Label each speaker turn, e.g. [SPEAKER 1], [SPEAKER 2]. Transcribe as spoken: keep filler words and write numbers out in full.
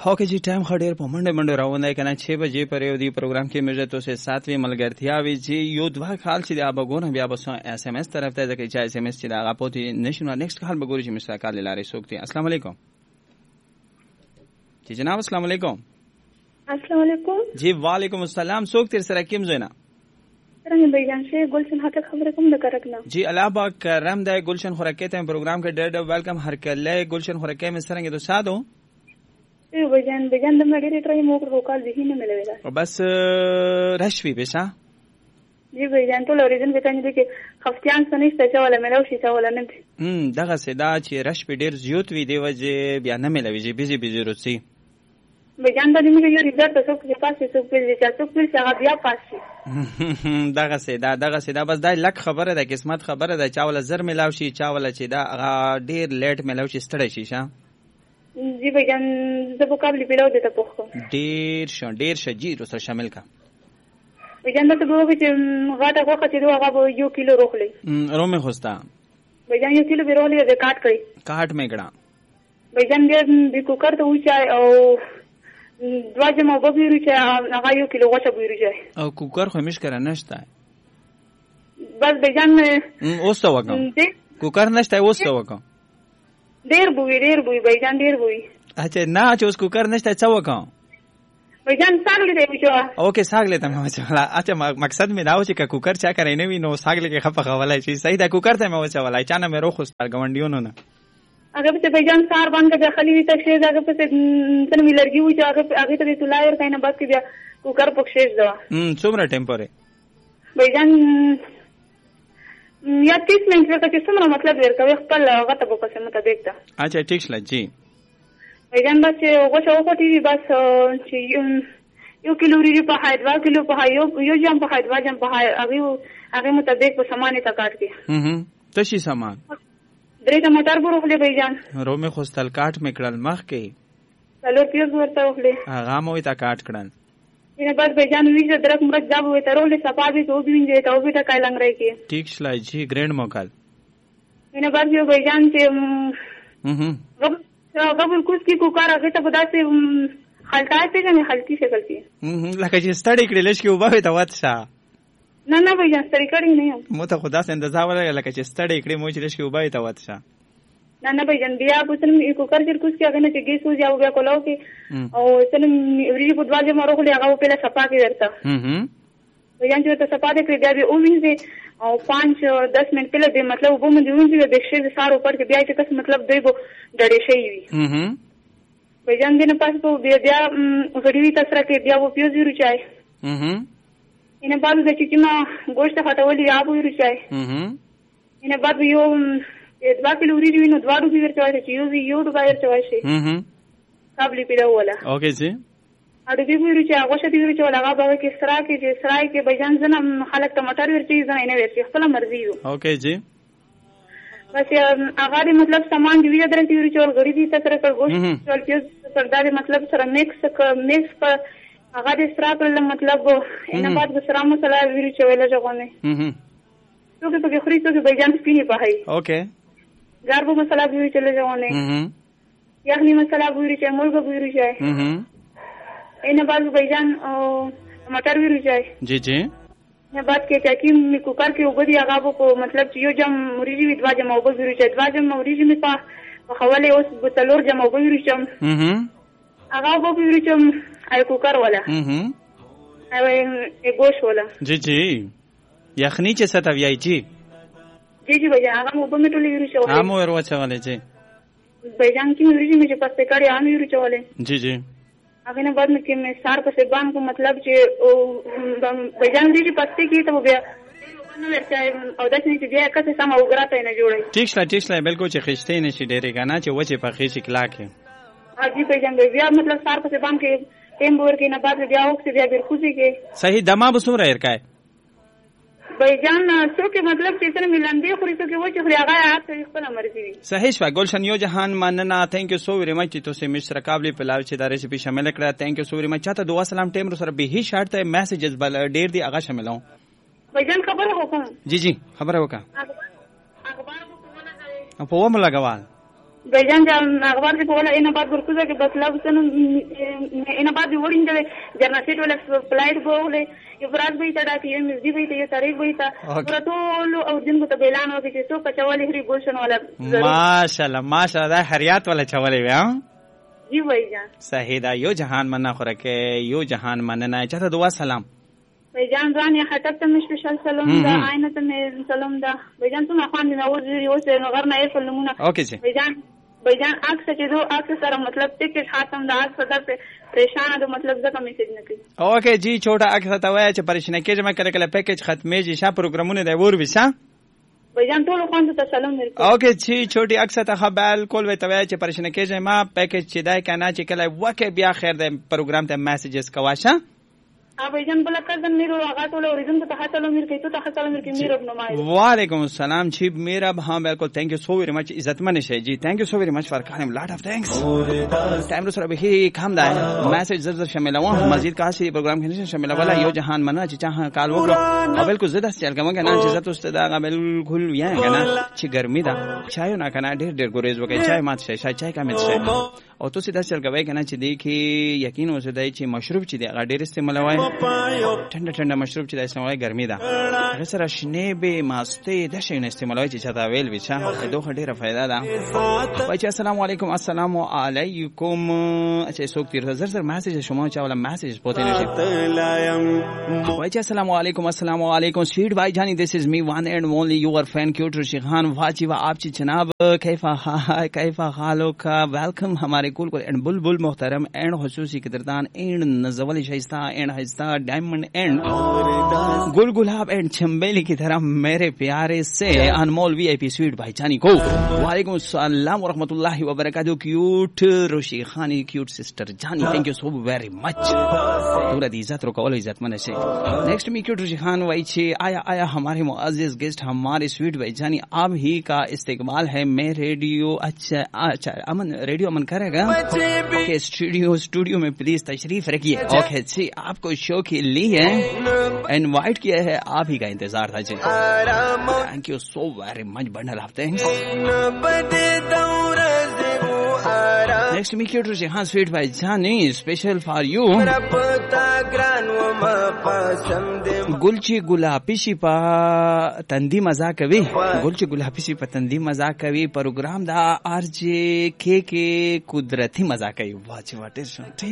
[SPEAKER 1] ओके जी टाइम खड़ेर په منډه منډه راوندای کنه छह بجې پر یو دی پروګرام کې مجه تو سے ساتویں ملګرتیا وی جی یو دوا خال چې دا بګونه بیا بس اس ام اس طرف ته ځکه چې اس ام اس چې دا غاپوتی نشنو نیکسټ خال بګوري چې مشتاق لاره سوکتي السلام علیکم جی جناب السلام علیکم
[SPEAKER 2] السلام علیکم
[SPEAKER 1] جی وعلیکم السلام سوک تر سره کیم زینا
[SPEAKER 2] څنګه بیان شي گلشن حق خبره کوم د کرکنا
[SPEAKER 1] جی الله پاک کرم دای گلشن خورکه ته پروګرام کې ډېر ډېر ویلکم هر کله گلشن خورکه مې سره دو سادو
[SPEAKER 2] ای بیان بیان د مګری ټرای مو کو کال ذهن نه ملوي
[SPEAKER 1] او بس رشوی بشا
[SPEAKER 2] جی بیان ټول اوریجن به کنه دي خفتيان سنشته چې ولا ملو شي چې ولا نه
[SPEAKER 1] هم دغه سدا چې رش په ډېر زیات وی دی وجه بیا نه ملوي جی بيزي بيزي روسي
[SPEAKER 2] بیان د دې یو ریزلټ څه کې پاسې څه کې چې څه کې هغه بیا پاسې
[SPEAKER 1] دغه سدا دغه سدا بس دا لک خبره ده قسمت خبره ده چا ولا زر ملاو شي چا ولا چې دا ډېر لیټ ملاو شي ستړی شي شه
[SPEAKER 2] جی بیان د وکابلی پیلو دته پوښتنه
[SPEAKER 1] ډېر ش ډېر شجیر سره شامل کا
[SPEAKER 2] بیان د ګوګه چې غاټه غوخه چې دوه هغه یو کیلو روخلی
[SPEAKER 1] رومه خوستا
[SPEAKER 2] بیان یو کیلو بیرولې د کاټ کړی
[SPEAKER 1] کاټ میګړه
[SPEAKER 2] بیان دې د کوکر ته وچای او دواجه مو بغیرو چې هغه یو کیلو غوښه بغیرو
[SPEAKER 1] او کوکر خو مش کرا نشته
[SPEAKER 2] بس بیان
[SPEAKER 1] اوس تا وکم کوکر نشته اوس تا وکم
[SPEAKER 2] ډیر بوی ډیر بوی بیان ډیر بوی
[SPEAKER 1] اچھا نه چې اوس کوکر نشته څه وکم
[SPEAKER 2] بیان ساګل دی وچو
[SPEAKER 1] اوکے ساګل ته مې وچولا اچھا مقصد مې دا و چې کوکر چا کرای نه وینو ساګل کې خپه خولای شي صحیح دا کوکر ته مې وچولا چا نه مې روخ ستار غونډیونو نه
[SPEAKER 2] هغه په بیان سار باندې د خلی وی تک شي هغه په تن می لرګي و چې هغه هغه ته تلای ور کینه بس کې بیا کوکر پکشش دا
[SPEAKER 1] هم څومره ټیمپر
[SPEAKER 2] بیان یا تیس منټ ورته چې څومره مطلب ورکوي خپل هغه ته په څه مطابق ده
[SPEAKER 1] اچھا ٹھیک شل جی
[SPEAKER 2] بیان بس وګورئ وګورئ بس چې یو کیلو ری په هاي دوا کیلو په هاي یو جام په هاي دوا جام په هاي هغه هغه مطابق په سامان ته کاټ کې
[SPEAKER 1] هم هم تشي سامان
[SPEAKER 2] درې ټماټر بروخلې بیان
[SPEAKER 1] رومه خوستل کاټ میکړل مخ کې
[SPEAKER 2] څلور پیاز ورته وخلې
[SPEAKER 1] هغه مو ته کاټ کړل
[SPEAKER 2] ینه بعد بیان ویزه درک مرګ جاب وې ترولې صفابي تو بھی وینځه ته وبټه کای لنګ راي کې
[SPEAKER 1] ٹھیک شلای جی ګرینډ موکل
[SPEAKER 2] ینه بعد یو بیان چې
[SPEAKER 1] هم هم
[SPEAKER 2] قبل کوس کی کوکار هغه ته بداسه خلطاته نه خلطي شکل کې
[SPEAKER 1] هم لکه چې سټډي کړل شي وبه ته واتشه
[SPEAKER 2] نه نه بیان ستړي کړی نه یم
[SPEAKER 1] مو ته خدا څخه اندازه ولګه لکه چې ستړي کړی مو چې لشي وبای ته واتشه
[SPEAKER 2] نه نه بیان بیا پوتنم یو کوکر چې کوس کې هغه نه چې گیس و جاو بیا کولاو کې او تنم ری په دواجه مارو خو هغه په لا صفا کې ورته
[SPEAKER 1] هم هم
[SPEAKER 2] بیان چې ته صفا دې کړی بیا به او وینځي او پانچ دس منټ پهله به مطلب وبو مونږ وینځي به شه سارو پر کې بیا چې کس مطلب دوی بو ډړې شي وي
[SPEAKER 1] هم هم
[SPEAKER 2] بیان دې نه پاس په بیا بیا غړي تاسو راکې بیا و پیوز ورو چای
[SPEAKER 1] هم هم
[SPEAKER 2] اینه بعد د چې ما گوشت خټولې یا بو ورو چای
[SPEAKER 1] هم هم
[SPEAKER 2] اینه بعد یو دوا کیلو ورې وینو دوا ډو ور چوي چې یو یو ډو بایر چوي شي
[SPEAKER 1] هم هم
[SPEAKER 2] قابلی پیدا ولا
[SPEAKER 1] اوکے جی
[SPEAKER 2] اډو دې ورو چې هغه شته ورو چې هغه به کې سرا کې چې سرای کې بیان زنه خلک ټماټر ورچې زنه نه ورچې خپل مرزي وو
[SPEAKER 1] اوکے جی
[SPEAKER 2] بس هغه دې مطلب سامان دی ویل درته ورو چې غړي دي تر کړ گوشت چول پیاز سردا دې مطلب سره میکس میکس په هغه دې سرا کړل مطلب اینه بعد سرا مساله ورو چې ویل ځغونه
[SPEAKER 1] هم هم
[SPEAKER 2] تو کې په خوري تو کې بیان سپینی په هي
[SPEAKER 1] اوکے
[SPEAKER 2] ګاربو مساله ورو چې ځغونه
[SPEAKER 1] هم هم
[SPEAKER 2] یخنی مساله ورو چې مرغ ورو چې
[SPEAKER 1] هم هم
[SPEAKER 2] اینه بعد بیان او ټماټر ورو چې
[SPEAKER 1] جی جی
[SPEAKER 2] نه بعد کې چې می کوکر کې وګړي هغه په مطلب چې یو جام مریجی وی دوا جام وګړي چې دوا جام مریجی می په خوله اوس بتلور جام وګړي چې
[SPEAKER 1] هم هم
[SPEAKER 2] هغه وګړي چې آی کوکر ولا
[SPEAKER 1] هم هم
[SPEAKER 2] ای ګوش ولا
[SPEAKER 1] جی جی یخنی چې څه تویای جی
[SPEAKER 2] جی جی بھائی هغه مو په میټولې ورو چې
[SPEAKER 1] هم ورو چواله جی
[SPEAKER 2] بیان کې مریجی می چې پسته کړي ان ورو چواله
[SPEAKER 1] جی جی
[SPEAKER 2] هغه نه بعد کې مې سار په سبان کو مطلب چې بیان دې پسته کې ته بیا نو ورته او داسې چې بیا کته سم او ګراته نه جوړي
[SPEAKER 1] ٹھیک شلا ٹھیک شلا بالکل چې خشته نشي ډېرې کنه چې وچه په خېشي کلاکه
[SPEAKER 2] اجي بیان بیا مطلب سار په سبان کې ټیم ور کې نه بعد بیا اوس بیا بیرخوزي کې
[SPEAKER 1] صحیح دما بسوم را ورکای
[SPEAKER 2] بیان څو کې مطلب چې سره ملاندې خوري څو کې و چې خوري هغه هغه خپل مرزي وي
[SPEAKER 1] صحیح شوا گلشن یو جهان مننه تھینک یو سو ویری مچ تو سے مشر قابل پلاو چې دا ریسپی شامل کړه تھینک یو سو ویری مچ چاته دعا سلام ټیم سره به هی شارټ ته میسجز بل ډیر دی هغه شامل ہوں
[SPEAKER 2] بیان خبر هو کوم
[SPEAKER 1] جی جی خبر وکا
[SPEAKER 2] اخبار کو کومه
[SPEAKER 1] په ومه لګوال
[SPEAKER 2] भाईजान अखबार से बोला इन बात गुरकुजा के बस लब सन इन बात वोडिंग दे जरना सेट वाला फ्लाइट बोले युवराज भाई तड़ा की ये म्यूजिक भाई ये तारीख भाई था पूरा तो लो और दिन को तो बेलान हो के तो कचवाली हरी गोशन वाला
[SPEAKER 1] माशाल्लाह माशाल्लाह हरियात वाला चवाले वे हां
[SPEAKER 2] जी भाईजान
[SPEAKER 1] सही दा यो जहान मन्ना खुरके यो जहान मनना चाहता दुआ सलाम
[SPEAKER 2] भाईजान जान या हटक में स्पेशल सलाम दा आईना में सलाम दा भाईजान तुम अखान दिन और यो से नगर ना ये सलामुना
[SPEAKER 1] ओके जी
[SPEAKER 2] भाईजान भाईजान आग से जो आग से सारा मतलब टिकट हाथम दा आग सदर पे परेशान है तो मतलब जका मैसेज न की
[SPEAKER 1] ओके जी छोटा आग सतावा च परेशान के जमा करे कले पैकेज खत्मे जी शा प्रोग्रामने दे वोर विसा
[SPEAKER 2] भाईजान तो लोगों तो सलाम मेरे को
[SPEAKER 1] ओके जी छोटी आग सता खबाल कोल वे तवा च परेशान के जमा पैकेज चिदाय kana च कले वके बिया खैर दे प्रोग्राम ते मैसेजेस कवाशा
[SPEAKER 2] हाँ भाईजान बोला कर दन मेरो आगा तो लो रिजन तो तहा चलो मेरे के तो तहा चलो मेरे के मेरा अपना
[SPEAKER 1] वालेकुम सलाम छी मेरा हां बिल्कुल thank you so very much इज्जत मन है जी thank you so very much for coming lot of thanks time sir अभी काम दा मैसेज जर जर शामिल हुआ मस्जिद का सी प्रोग्राम के शामिल वाला यो जहान मना चाह काल वो बिल्कुल ज्यादा चल के मगे ना इज्जत उस्ताद का बिल्कुल या है ना छी गर्मी दा चाय ना कना ढेर ढेर गुरेज वके चाय मात से चाय का में से और तो सीधा चल गए कहना ची देखी यकीन हो से दई छी मशरूब ची दे ढेर इस्तेमाल हुआ ठंडा ठंडा मशरूब ची दे इस्तेमाल गर्मी दा अरे सर शने बे मास्ते दशे इस्तेमाल हुआ ची छता वेल बिछा दो ढेर फायदा दा भाई अस्सलाम वालेकुम अस्सलाम वालेकुम अच्छा सोक तीर सर सर मैसेज शमा चावला मैसेज पोते ने भाई अस्सलाम वालेकुम अस्सलाम वालेकुम स्वीट भाई जानी this is me one and only your fan cute रुशिखान वाची व आप ची जनाब कैफा कैफा हालो का वेलकम हमारे कुल कुल एंड बुलबुल मोहतरम एंड खुसूसी कदरदान एंड नजवल शाइस्ता एंड हस्ता डायमंड एंड गुल गुलाब एंड चंबेली की तरह मेरे प्यारे से अनमोल वीआईपी स्वीट भाई जानी को वालेकुम सलाम व रहमतुल्लाहि व बरकातहू क्यूट रुशी खानी क्यूट सिस्टर जानी thank you so very much पूरा इज्जत रो कॉल इज्जत मन से नेक्स्ट मी क्यूट रुशी खान भाई छे आया आया हमारे मुअज्जिज गेस्ट हमारे स्वीट भाई जानी आप ही का इस्तेमाल है मैं रेडियो अच्छा अच्छा अमन रेडियो अमन करेगा ओके स्टूडियो स्टूडियो में प्लीज तशरीफ रखिए ओके जी आपको शो के लिए इनवाइट किया है आप ही का इंतजार था जी thank you so very much bundle of thanks next मी क्यूट रुशी हाँ स्वीट भाई जानी स्पेशल फॉर यू गुलची गुलाबी शिपा तंदी मजा कवि गुलची गुलाबी शिपा तंदी मजा कवि प्रोग्राम दा आरजे के के कुदरती मजा कवि वाच वाटे